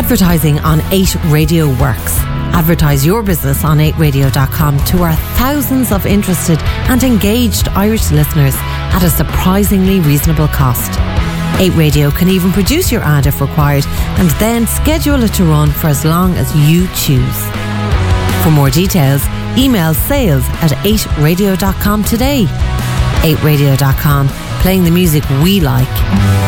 Advertising on 8 Radio works. Advertise your business on 8radio.com to our thousands of interested and engaged Irish listeners at a surprisingly reasonable cost. 8 Radio can even produce your ad if required and then schedule it to run for as long as you choose. For more details, email sales@8radio.com today. 8radio.com, playing the music we like